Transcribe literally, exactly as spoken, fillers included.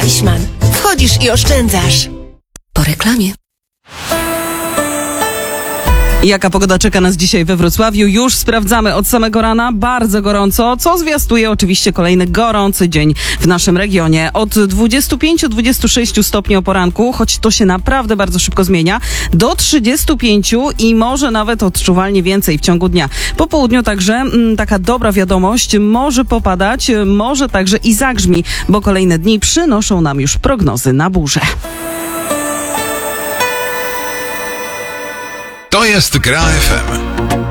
Deichmann. Wchodzisz i oszczędzasz. Po reklamie. Jaka pogoda czeka nas dzisiaj we Wrocławiu? Już sprawdzamy od samego rana. Bardzo gorąco, co zwiastuje oczywiście kolejny gorący dzień w naszym regionie. Od dwudziestu pięciu do dwudziestu sześciu stopni o poranku, choć to się naprawdę bardzo szybko zmienia, do trzydziestu pięciu i może nawet odczuwalnie więcej w ciągu dnia. Po południu także m, taka dobra wiadomość, może popadać, może także i zagrzmi, bo kolejne dni przynoszą nam już prognozy na burzę. To jest Gra F M.